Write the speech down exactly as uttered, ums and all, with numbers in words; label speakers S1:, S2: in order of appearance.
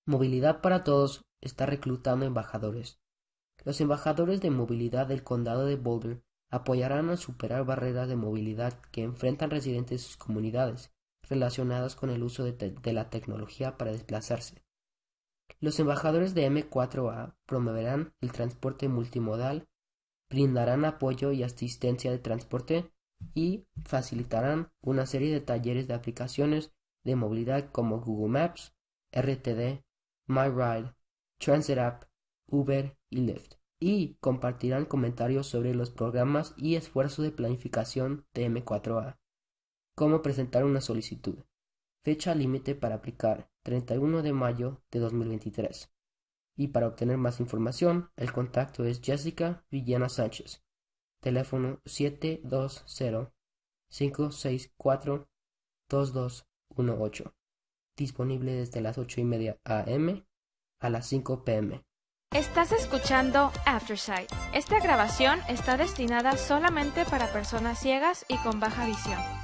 S1: Movilidad para Todos está reclutando embajadores. Los embajadores de movilidad del condado de Boulder apoyarán a superar barreras de movilidad que enfrentan residentes de sus comunidades relacionadas con el uso de, te- de la tecnología para desplazarse. Los embajadores de eme cuatro a promoverán el transporte multimodal, brindarán apoyo y asistencia de transporte y facilitarán una serie de talleres de aplicaciones de movilidad como Google Maps, erre te de, MyRide, Transit App, Uber y Lyft, y compartirán comentarios sobre los programas y esfuerzos de planificación de eme cuatro a. Cómo presentar una solicitud. Fecha límite para aplicar treinta y uno de mayo de dos mil veintitrés. Y para obtener más información, el contacto es Jessica Villena Sánchez. Teléfono siete dos cero, cinco seis cuatro, dos dos uno ocho. Disponible desde las ocho y media a eme a las cinco pe eme.
S2: Estás escuchando Aftersight. Esta grabación está destinada solamente para personas ciegas y con baja visión.